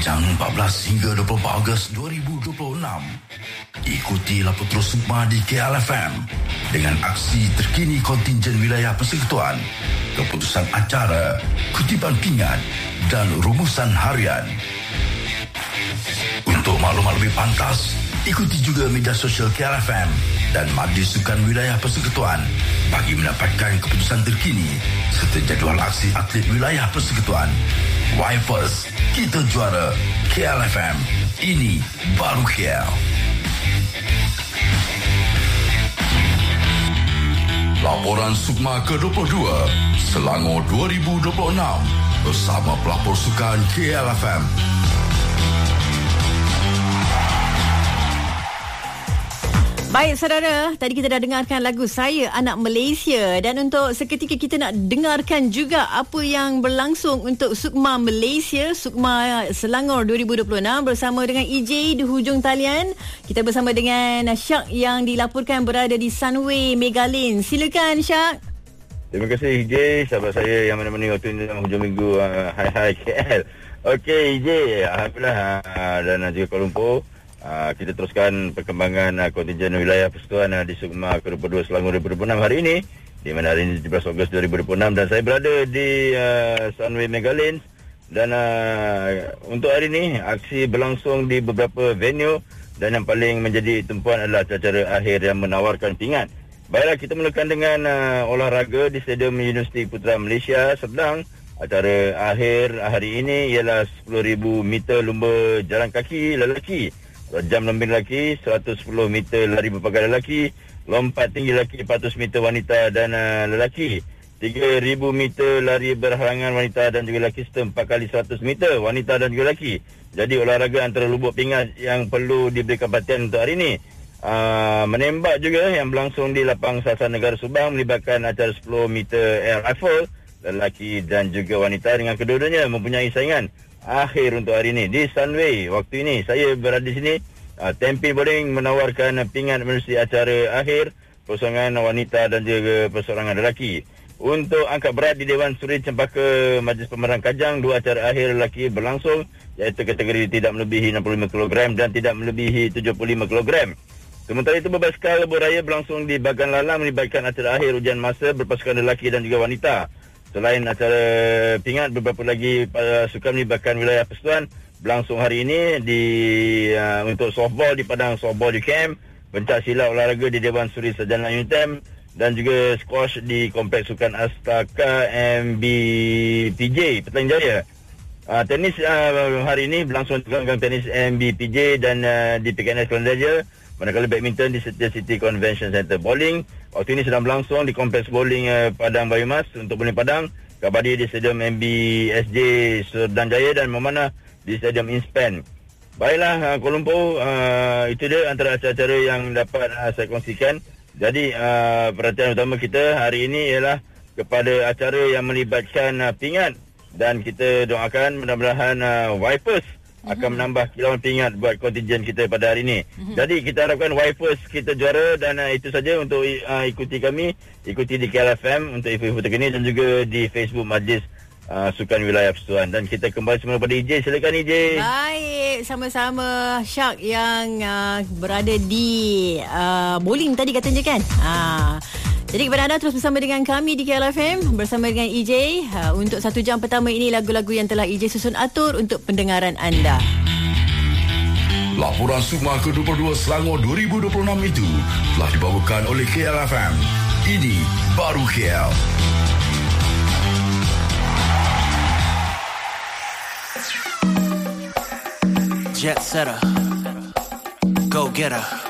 sepanjang 14 hingga 20 Ogos 2026. Ikuti Lapor Terus Sukma di KLFM dengan aksi terkini kontingen wilayah persekutuan, keputusan acara, kutipan pingat dan rumusan harian. Untuk maklumat lebih pantas, ikuti juga media sosial KLFM dan Majlis Sukan Wilayah Persekutuan bagi mendapatkan keputusan terkini serta jadual aksi atlet wilayah persekutuan. Wipers, kita juara. KLFM, ini baru KL. Laporan Sukma ke-22 Selangor 2026 bersama pelapor sukan KLFM. Baik saudara, tadi kita dah dengarkan lagu Saya Anak Malaysia, dan untuk seketika kita nak dengarkan juga apa yang berlangsung untuk Sukma Malaysia, Sukma Selangor 2026 bersama dengan EJ di hujung talian. Kita bersama dengan Syak yang dilaporkan berada di Sunway Megalin. Silakan Syak. Terima kasih EJ, sahabat saya yang menemani waktu ini dalam hujung minggu. Hai KL. Okey EJ, alhamdulillah dan juga Kuala Lumpur. Kita teruskan perkembangan kontingen wilayah persekutuan di Sukma ke-22 Selangor 2026 hari ini, di mana hari ini 17 Ogos 2026, dan saya berada di Sunway Megalins. Dan untuk hari ini aksi berlangsung di beberapa venue, dan yang paling menjadi tumpuan adalah acara akhir yang menawarkan pingat. Baiklah, kita mulakan dengan olahraga di Stadium Universiti Putra Malaysia Serdang. Acara akhir hari ini ialah 10,000 meter lumba jalan kaki lelaki, jam lembing lelaki, 110 meter lari berpagar lelaki, lompat tinggi lelaki, 400 meter wanita dan lelaki, 3,000 meter lari berhalangan wanita dan juga lelaki, serta 4x100 meter wanita dan juga lelaki. Jadi olahraga antara lubuk pingat yang perlu diberikan perhatian untuk hari ini. Menembak juga yang berlangsung di Lapang Sasar Negara Subang melibatkan acara 10 meter air rifle lelaki dan juga wanita, dengan kedua-duanya mempunyai saingan akhir untuk hari ini di Sunway. Waktu ini saya berada di sini. Tempi Bowling menawarkan pingat menerusi acara akhir persoalangan wanita dan juga persoalangan lelaki. Untuk angkat berat di Dewan Suri Cempaka Majlis Pemerang Kajang, dua acara akhir lelaki berlangsung, iaitu kategori tidak melebihi 65 kg dan tidak melebihi 75 kg. Sementara itu berbasikal beraya berlangsung di Bagan Lalang melibatkan acara akhir ujian masa berpasukan lelaki dan juga wanita. Selain acara pingat, beberapa lagi sukan melibatkan wilayah persekutuan berlangsung hari ini untuk softball di Padang Softball UKM, pencak silat olahraga di Dewan Suri Sarjana UTM, dan juga squash di Kompleks Sukan Astaka MBPJ Petaling Jaya. Tenis hari ini berlangsung gang tenis MBPJ dan di PKNS Kelantan Jaya. Manakala badminton di Setia City Convention Centre. Bowling waktu ini sedang berlangsung di Kompleks Bowling Padang Bayumas untuk bowling Padang. Kabadi di Stadium MBSJ Serdang Jaya dan memanah di Stadium Inspan. Baiklah Kuala Lumpur, itu dia antara acara-acara yang dapat saya kongsikan. Jadi perhatian utama kita hari ini ialah kepada acara yang melibatkan pingat, dan kita doakan mudah-mudahan Wipers akan menambah kilauan pingat buat kontingen kita pada hari ini. Jadi kita harapkan Wipers kita juara, dan itu saja untuk ikuti kami, ikuti di KLFM untuk info-info terkini dan juga di Facebook Majlis Sukan Wilayah Persekutuan. Dan kita kembali semula pada EJ. Silakan EJ. Baik, sama-sama Syak yang berada di bowling tadi katanya kan. Jadi kepada anda terus bersama dengan kami di KLFM bersama dengan EJ untuk 1 jam pertama ini, lagu-lagu yang telah EJ susun atur untuk pendengaran anda. Laporan Sukma ke-22 Selangor 2026 itu telah dibawakan oleh KLFM. Ini baru KL. Jet setter, go getter.